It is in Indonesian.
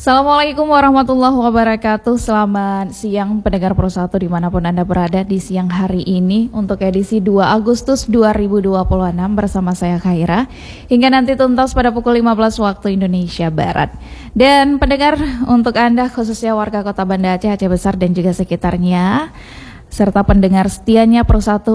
Assalamualaikum warahmatullahi wabarakatuh. Selamat siang pendengar Pro 1 dimanapun Anda berada di siang hari ini untuk edisi 2 Agustus 2026 bersama saya Khaira hingga nanti tuntas pada pukul 15 waktu Indonesia Barat. Dan pendengar, untuk Anda khususnya warga Kota Banda Aceh, Aceh Besar dan juga sekitarnya serta pendengar setianya Pro 1